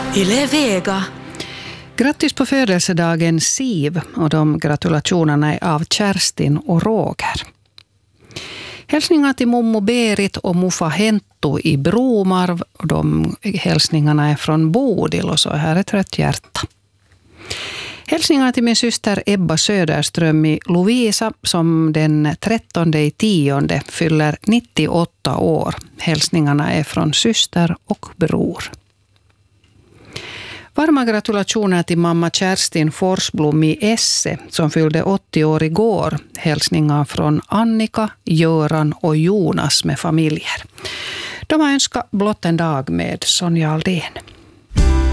Yle Vega. Grattis på födelsedagen Siv, och de gratulationerna är av Kerstin och Roger. Hälsningar till mommo Berit och muffa Hento i Bromarv. De hälsningarna är från Bodil, och så här ett rött hjärta. Hälsningar till min syster Ebba Söderström i Lovisa som den 13/10 fyller 98 år. Hälsningarna är från syster och bror. Varma gratulationer till mamma Kerstin Forsblom i Esse som fyllde 80 år igår. Hälsningar från Annika, Göran och Jonas med familjer. De har önskat blott en dag med Sonja Aldén.